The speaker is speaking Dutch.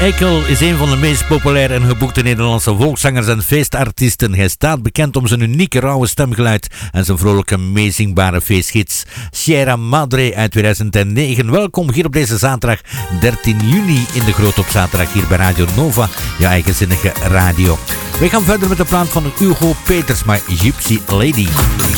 Eikel is een van de meest populaire en geboekte Nederlandse volkszangers en feestartiesten. Hij staat bekend om zijn unieke rauwe stemgeluid en zijn vrolijke, meezingbare feestgids Sierra Madre uit 2009. Welkom hier op deze zaterdag 13 juni in de Groot op Zaterdag hier bij Radio Nova, je eigenzinnige radio. We gaan verder met de plaat van Hugo Peters, My Gypsy Lady.